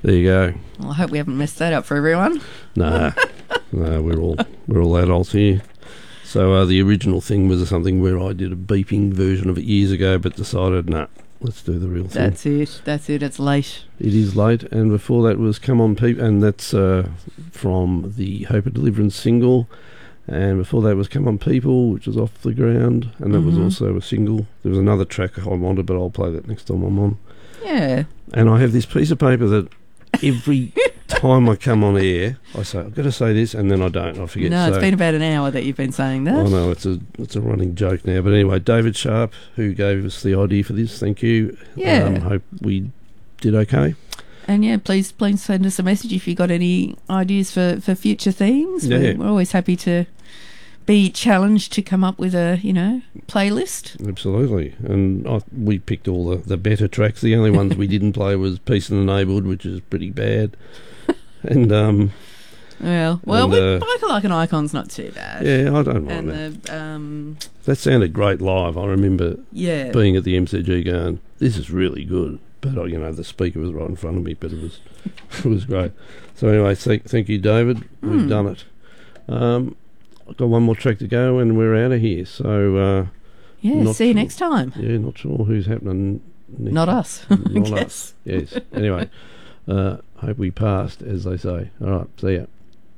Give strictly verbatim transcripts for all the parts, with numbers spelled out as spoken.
There you go. Well, I hope we haven't messed that up for everyone. No, no, we're all we're all adults here. So uh, the original thing was something where I did a beeping version of it years ago, but decided, nah, let's do the real thing. That's it. That's it. It's late. It is late, and before that was Come On People, and that's uh, from the Hope of Deliverance single. And before that was Come On People, which was Off the Ground, and that mm-hmm. was also a single. There was another track I wanted, but I'll play that next time I'm on. Yeah. And I have this piece of paper that every time I come on air, I say, I've got to say this, and then I don't. I forget. No, it's so, been about an hour that you've been saying that. I know, it's a it's a running joke now. But anyway, David Sharp, who gave us the idea for this, thank you. Yeah. Um, hope we did okay. And yeah, please please send us a message if you've got any ideas for, for future themes. Yeah. We're, we're always happy to be challenged to come up with a, you know, playlist. Absolutely. And I, we picked all the, the better tracks. The only ones we didn't play was Peace in the Neighbourhood, which is pretty bad. And um well, well, and, we, uh, Michael Like an Icon's not too bad. Yeah, I don't mind and that. The, um, that sounded great live. I remember yeah. being being at the M C G going, this is really good. But, uh, you know, the speaker was right in front of me, but it was it was great. So anyway, thank, thank you, David. Mm. We've done it. Um, I've got one more track to go and we're out of here. So uh, yeah, see you sure, next time. Yeah, not sure who's happening next. Not us. Not us. Yes. Anyway, uh, hope we passed, as they say. All right, see ya.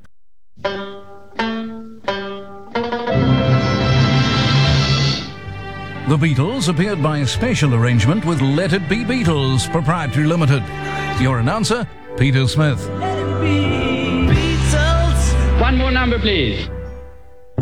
The Beatles appeared by special arrangement with Let It Be Beatles Proprietary Limited. Your announcer, Peter Smith. Let it be Beatles. One more number, please.